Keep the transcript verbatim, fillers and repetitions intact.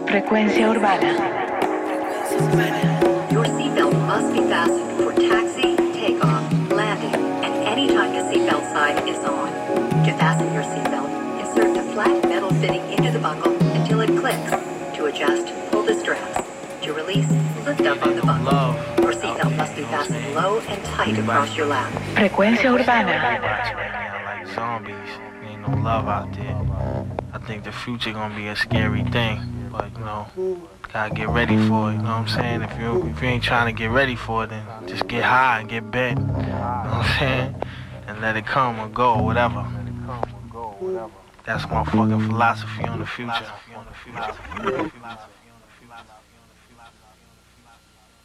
Frecuencia urbana. Your seatbelt must be fastened for taxi, takeoff, landing, and any time the seatbelt sign is on. To fasten your seatbelt, insert the flat metal fitting into the buckle until it clicks. To adjust, pull the straps. To release, lift up on the buckle. Your seatbelt must be fastened low and tight across your lap. Frecuencia urbana. Like zombies, ain't no love out there. I think the future gonna be a scary thing, but you know, gotta get ready for it. You know what I'm saying? If you if you ain't trying to get ready for it, then just get high and get bent. You know what I'm saying? And let it come or go or whatever. That's my fucking philosophy on the future.